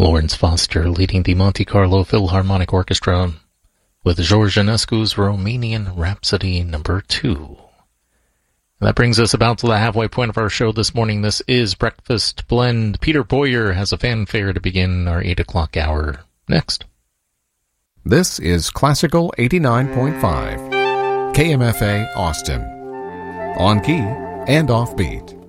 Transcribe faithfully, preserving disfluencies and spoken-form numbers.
Lawrence Foster leading the Monte Carlo Philharmonic Orchestra with George Enescu's Romanian Rhapsody number two. And that brings us about to the halfway point of our show this morning. This is Breakfast Blend. Peter Boyer has a fanfare to begin our eight o'clock hour. Next. This is Classical eighty-nine point five, K M F A Austin. On key and offbeat.